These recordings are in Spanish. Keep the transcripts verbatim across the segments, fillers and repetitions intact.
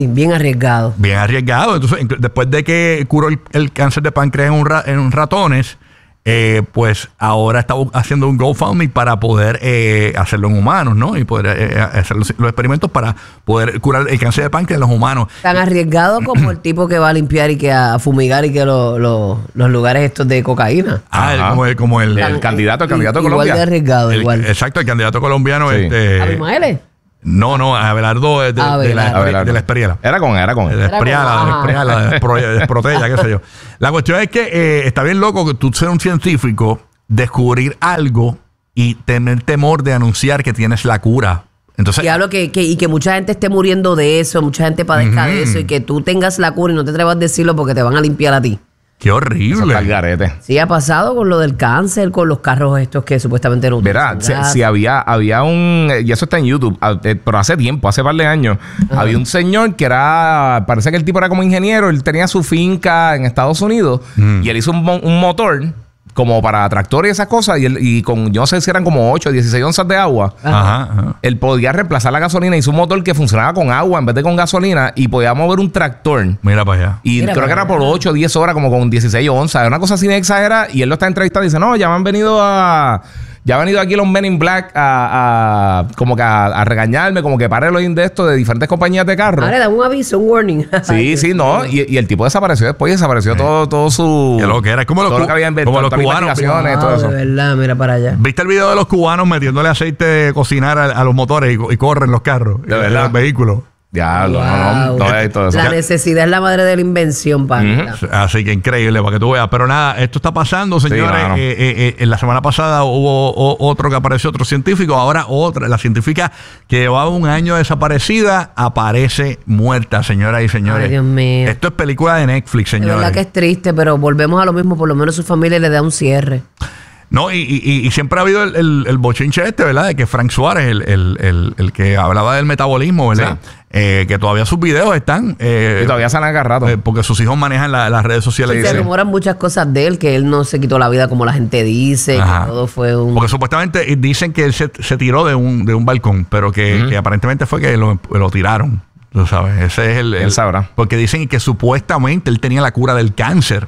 Bien arriesgado. Bien arriesgado. Entonces, después de que curó el, el cáncer de páncreas en, un ra, en ratones, eh, pues ahora está haciendo un GoFundMe para poder eh, hacerlo en humanos, ¿no? Y poder eh, hacer los, los experimentos para poder curar el cáncer de páncreas en los humanos. Tan arriesgado como el tipo que va a limpiar y que a fumigar y que lo, lo, los lugares estos de cocaína. Ah, el, como el, como el, el, el candidato, el candidato igual Colombia. Igual de arriesgado, el, igual. Exacto, el candidato colombiano. Sí. Este, ¿Abimael? No, no, Abelardo de, de, de, la, Abelardo. de la Espriella. Era con era con De la Espriella, de la Espriella, de la Desprotella, qué sé yo. La cuestión es que eh, está bien loco que tú seas un científico, descubrir algo y tener temor de anunciar que tienes la cura. Entonces, y hablo que, que, y que mucha gente esté muriendo de eso, mucha gente padezca uh-huh. de eso, y que tú tengas la cura y no te atrevas a decirlo porque te van a limpiar a ti. Qué horrible. Sí, ha pasado con lo del cáncer, con los carros estos que supuestamente no... Verá, si, si había, había un... Y eso está en YouTube, pero hace tiempo, hace par de años. Ajá. Había un señor que era... Parece que el tipo era como ingeniero. Él tenía su finca en Estados Unidos. Mm. Y él hizo un, un motor como para tractor y esas cosas. Y, él, y con... Yo no sé si eran como ocho, dieciséis onzas de agua. Ajá, ajá. Él podía reemplazar la gasolina. Hizo un motor que funcionaba con agua en vez de con gasolina. Y podía mover un tractor. Mira para allá. Y Mira creo que era por ocho o diez horas, como con dieciséis onzas. Una cosa así de exagerada. Y él lo está entrevistando y dice, no, ya me han venido a... Ya han venido aquí los Men in Black a, a como que a, a regañarme, como que pare los de esto de diferentes compañías de carros. Ahora da un aviso, un warning. Sí, sí, no. Y, y el tipo desapareció después y desapareció sí. todo, todo su... Que lo que era. Como, todo los, lo que había inventado, como los cubanos. Wow, todo eso. De verdad, mira para allá. ¿Viste el video de los cubanos metiéndole aceite de cocinar a, a los motores y, y corren los carros? De verdad. Los vehículos. Diablo, wow. no, no, no hay todo eso. La necesidad es la madre de la invención, pana. Uh-huh. Así que increíble para que tú veas. Pero nada, esto está pasando, señores. Sí, eh, eh, eh, la semana pasada hubo o, otro que apareció, otro científico. Ahora otra, la científica que llevaba un año desaparecida, aparece muerta, señoras y señores. Ay, Dios mío. Esto es película de Netflix, señores. Es verdad que es triste, pero volvemos a lo mismo. Por lo menos su familia le da un cierre. No, y, y, y siempre ha habido el, el, el bochinche este, ¿verdad? De que Frank Suárez, el, el, el, el que hablaba del metabolismo, ¿verdad? Sí. Eh, que todavía sus videos están... Eh, y todavía salen agarrados. Eh, porque sus hijos manejan la, las redes sociales. Sí, y se dicen, rumoran muchas cosas de él, que él no se quitó la vida como la gente dice, Ajá. que todo fue un... Porque supuestamente dicen que él se, se tiró de un, de un balcón, pero que, uh-huh. que aparentemente fue que lo, lo tiraron. Tú sabes, ese es el... Él sabrá. Porque dicen que supuestamente él tenía la cura del cáncer.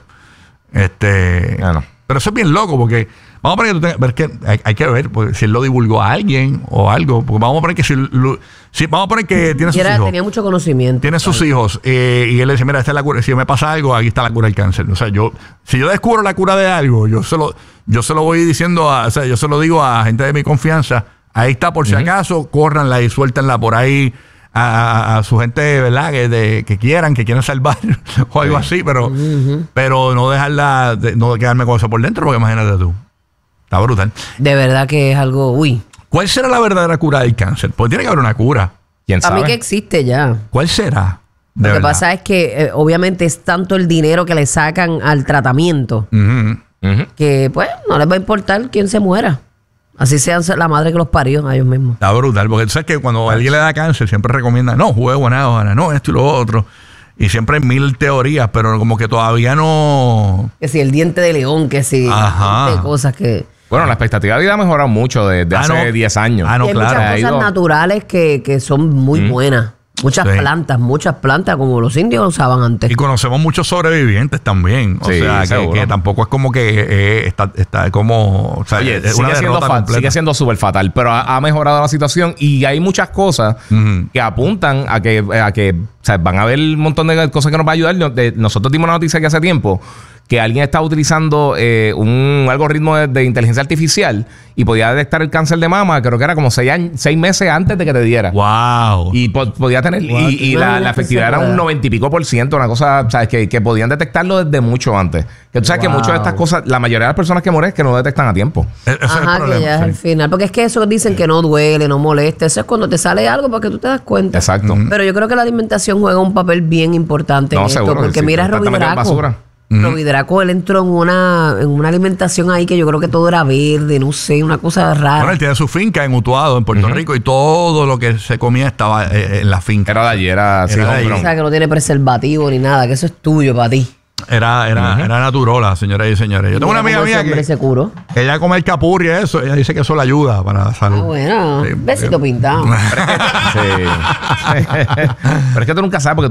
Este... Bueno. Pero eso es bien loco porque... Vamos a poner que, tú tengas, ver que hay, hay que ver pues, si él lo divulgó a alguien o algo. Porque vamos a poner que si, lo, si vamos a poner que tiene sus era, hijos. Tenía mucho conocimiento. Tiene sus hijos eh, y él le dice, mira, esta es la cura. Si me pasa algo, aquí está la cura del cáncer. O sea, yo, si yo descubro la cura de algo, yo se lo, yo se lo voy diciendo a, o sea, yo se lo digo a gente de mi confianza. Ahí está, por si uh-huh. acaso, córranla y suéltenla por ahí. A, a, a su gente, ¿verdad? Que, de, que quieran, que quieran salvar o algo sí. así, pero, uh-huh. pero no dejarla, de, no quedarme con eso por dentro, porque imagínate tú. Está brutal. De verdad que es algo, uy. ¿Cuál será la verdadera cura del cáncer? Pues tiene que haber una cura. ¿Quién sabe? A mí que existe ya. ¿Cuál será? Lo que verdad? pasa es que eh, obviamente es tanto el dinero que le sacan al tratamiento uh-huh. Uh-huh. que pues no les va a importar quién se muera. Así sea la madre que los parió a ellos mismos. Está brutal, porque tú sabes que cuando a alguien le da cáncer siempre recomienda, no, juegue buena, no, esto y lo otro. Y siempre hay mil teorías, pero como que todavía no... Que si el diente de león, que si... Ajá. De cosas que... Bueno, la expectativa de vida ha mejorado mucho desde ah, hace diez no. años. Ah, no, y hay claro. muchas cosas naturales que, que son muy mm. buenas. Muchas sí. plantas, muchas plantas como los indios usaban antes. Y conocemos muchos sobrevivientes también. O sí, sea, que, que tampoco es como que eh, está, está como... O sea, Oye, es sigue, una siendo fa- sigue siendo súper fatal, pero ha, ha mejorado la situación y hay muchas cosas uh-huh. que apuntan a que, a que o sea, van a haber un montón de cosas que nos va a ayudar. Nosotros dimos una noticia que hace tiempo que alguien estaba utilizando eh, un algoritmo de, de inteligencia artificial y podía detectar el cáncer de mama, creo que era como seis, años, seis meses antes de que te diera. ¡Wow! Y po- podía tener... Wow, y y la, la efectividad era un noventa y pico por ciento, una cosa, ¿sabes? Que, que podían detectarlo desde mucho antes. Que tú sabes wow. que muchas de estas cosas, la mayoría de las personas que mueren es que no detectan a tiempo. Ese Ajá, es el problema, que ya sí. es el final. Porque es que eso dicen que no duele, no molesta. Eso es cuando te sale algo porque tú te das cuenta. Exacto. Mm-hmm. Pero yo creo que la alimentación juega un papel bien importante no, en seguro, esto. Porque sí, mira a Robbie Draco. Robbie Draco, él entró en una, en una alimentación ahí que yo creo que todo era verde, no sé, una cosa rara. Bueno, él tiene su finca en Utuado, en Puerto uh-huh. Rico, y todo lo que se comía estaba eh, en la finca. Era de allí, era así. O sea, que no tiene preservativo ni nada, que eso es tuyo para ti. Era, era, uh-huh. era naturola, señoras y señores. Yo tengo una amiga mía que se curó. Ella come el capurri y eso. Ella dice que eso le ayuda para la salud. Ah, bueno. Sí, besito pintado. Sí. Pero es que tú nunca sabes porque